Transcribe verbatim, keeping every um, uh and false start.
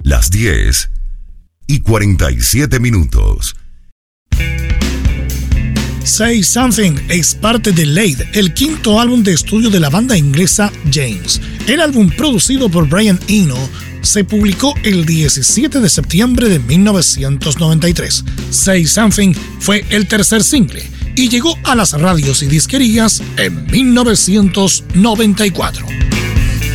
las diez y cuarenta y siete minutos. Say Something es parte de Laid, el quinto álbum de estudio de la banda inglesa James. El álbum, producido por Brian Eno, se publicó el diecisiete de septiembre de mil novecientos noventa y tres. Say Something fue el tercer single y llegó a las radios y disquerías en mil novecientos noventa y cuatro.